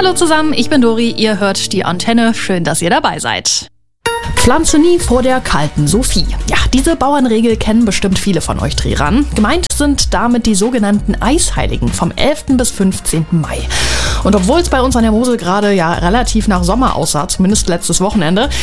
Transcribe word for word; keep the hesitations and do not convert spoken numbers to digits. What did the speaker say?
Hallo zusammen, ich bin Dori, ihr hört die Antenne. Schön, dass ihr dabei seid. Pflanze nie vor der kalten Sophie. Ja, diese Bauernregel kennen bestimmt viele von euch Drehern. Gemeint sind damit die sogenannten Eisheiligen vom elften bis fünfzehnten Mai. Und obwohl es bei uns an der Mosel gerade ja relativ nach Sommer aussah, zumindest letztes Wochenende,